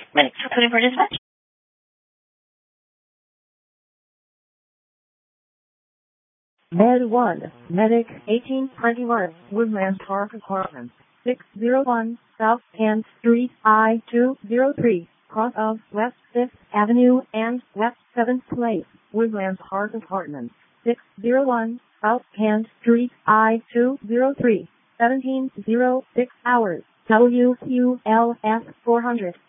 Medic reporting for dispatch. Med 1, Medic 1821, Woodlands Park Apartments, 601 South Kent Street, I-203, cross of West 5th Avenue and West 7th Place, Woodlands Park Apartments, 601 South Kent Street, I-203, 1706 hours, WQLS 400.